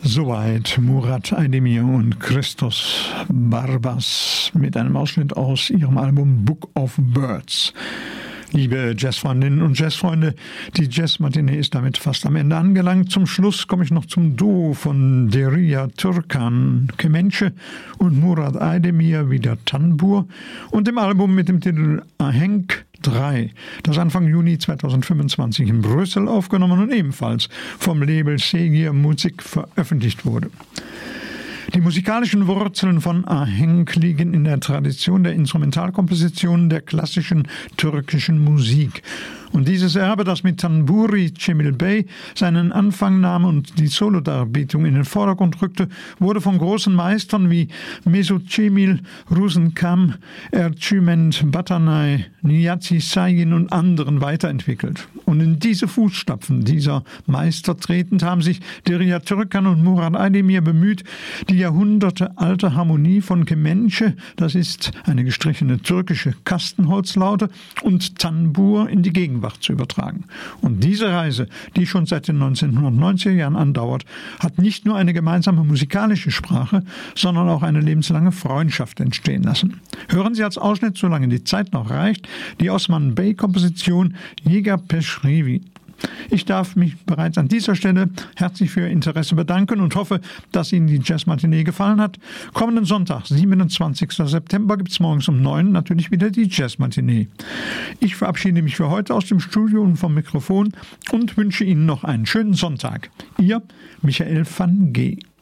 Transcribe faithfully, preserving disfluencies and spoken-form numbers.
Soweit Murat Aydemir und Christos Barbas mit einem Ausschnitt aus ihrem Album Book of Birds. Liebe Jazzfreundinnen und Jazzfreunde, die Jazzmatinee ist damit fast am Ende angelangt. Zum Schluss komme ich noch zum Duo von Derya Türkan, Kemençe, und Murat Aydemir, wieder Tanbur, und dem Album mit dem Titel Ahenk drei, das Anfang Juni zweitausendfünfundzwanzig in Brüssel aufgenommen und ebenfalls vom Label Segir Musik veröffentlicht wurde. Die musikalischen Wurzeln von Ahenk liegen in der Tradition der Instrumentalkomposition der klassischen türkischen Musik. Und dieses Erbe, das mit Tanburi Cemil Bey seinen Anfang nahm und die Solodarbietung in den Vordergrund rückte, wurde von großen Meistern wie Mesut Cemil, Ruzen Kam, Ercüment Batanay, Niyazi Sayin und anderen weiterentwickelt. Und in diese Fußstapfen dieser Meister tretend haben sich Derya Türkan und Murat Aydemir bemüht, die jahrhundertealte Harmonie von Kemençe, das ist eine gestrichene türkische Kastenholzlaute, und Tanbur in die Gegenwart zu übertragen. Und diese Reise, die schon seit den neunzehnhundertneunziger Jahren andauert, hat nicht nur eine gemeinsame musikalische Sprache, sondern auch eine lebenslange Freundschaft entstehen lassen. Hören Sie als Ausschnitt, solange die Zeit noch reicht, die Osman Bey-Komposition Yeger Peşrevi. Ich darf mich bereits an dieser Stelle herzlich für Ihr Interesse bedanken und hoffe, dass Ihnen die Jazzmatinee gefallen hat. Kommenden Sonntag, siebenundzwanzigsten September, gibt es morgens um neun natürlich wieder die Jazzmatinee. Ich verabschiede mich für heute aus dem Studio und vom Mikrofon und wünsche Ihnen noch einen schönen Sonntag. Ihr Michael van G.